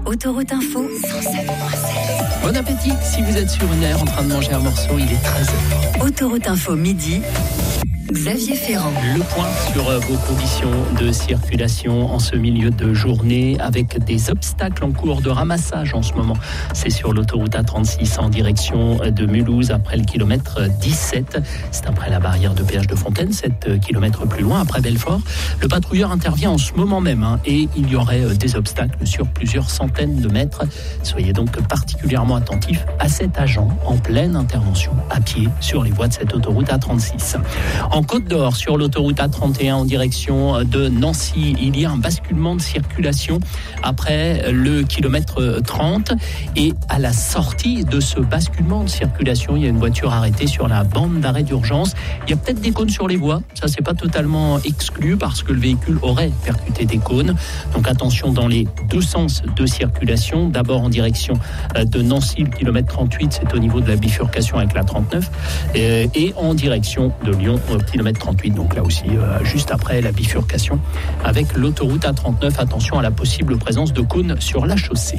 Autoroute Info 107.7. Bon appétit si vous êtes sur une aire en train de manger un morceau, il est 13h. Autoroute Info midi. Xavier Ferrand. Le point sur vos conditions de circulation en ce milieu de journée avec des obstacles en cours de ramassage en ce moment. C'est sur l'autoroute A36 en direction de Mulhouse après le kilomètre 17. C'est après la barrière de péage de Fontaine, 7 kilomètres plus loin, après Belfort. Le patrouilleur intervient en ce moment même et il y aurait des obstacles sur plusieurs centaines de mètres. Soyez donc particulièrement attentifs à cet agent en pleine intervention à pied sur les voies de cette autoroute A36. En Côte d'Or, sur l'autoroute A31 en direction de Nancy, il y a un basculement de circulation après le kilomètre 30 et à la sortie de ce basculement de circulation, il y a une voiture arrêtée sur la bande d'arrêt d'urgence. Il y a peut-être des cônes sur les voies, ça c'est pas totalement exclu parce que le véhicule aurait percuté des cônes. Donc attention dans les deux sens de circulation, d'abord en direction de Nancy, le kilomètre 38, c'est au niveau de la bifurcation avec la 39 et en direction de Lyon, kilomètre 38, donc là aussi juste après la bifurcation avec l'autoroute A39. Attention à la possible présence de cônes sur la chaussée.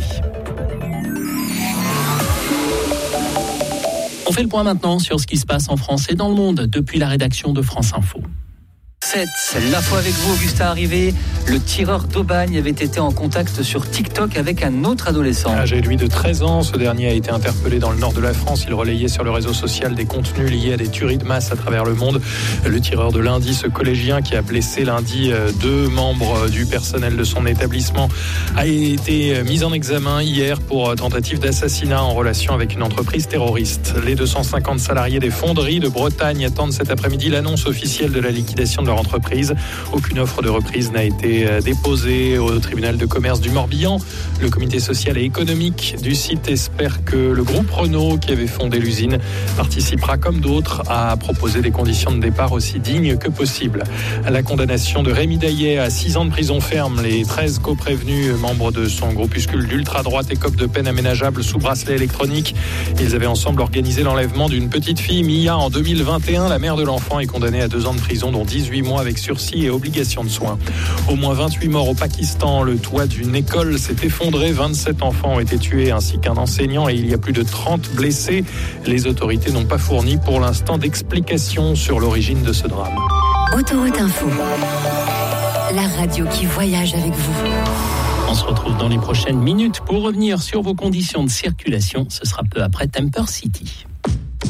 On fait le point maintenant sur ce qui se passe en France et dans le monde depuis la rédaction de France Info. L'info avec vous, Augustin Arrivé. Le tireur d'Aubagne avait été en contact sur TikTok avec un autre adolescent. Âgé lui de 13 ans, ce dernier a été interpellé dans le nord de la France. Il relayait sur le réseau social des contenus liés à des tueries de masse à travers le monde. Le tireur de lundi, ce collégien qui a blessé lundi 2 membres du personnel de son établissement, a été mis en examen hier pour tentative d'assassinat en relation avec une entreprise terroriste. Les 250 salariés des fonderies de Bretagne attendent cet après-midi l'annonce officielle de la liquidation de leur entreprise. Aucune offre de reprise n'a été déposée au tribunal de commerce du Morbihan. Le comité social et économique du site espère que le groupe Renault, qui avait fondé l'usine, participera comme d'autres à proposer des conditions de départ aussi dignes que possible. La condamnation de Rémi Daillet à 6 ans de prison ferme, les 13 co-prévenus, membres de son groupuscule d'ultra-droite, écopent de peine aménageable sous bracelet électronique. Ils avaient ensemble organisé l'enlèvement d'une petite fille, Mia, en 2021. La mère de l'enfant est condamnée à 2 ans de prison, dont 18 mois avec sursis et obligation de soins. Au moins 28 morts au Pakistan. Le toit d'une école s'est effondré. 27 enfants ont été tués ainsi qu'un enseignant et il y a plus de 30 blessés. Les autorités n'ont pas fourni pour l'instant d'explications sur l'origine de ce drame. Autoroute Info. La radio qui voyage avec vous. On se retrouve dans les prochaines minutes pour revenir sur vos conditions de circulation. Ce sera peu après Temper City.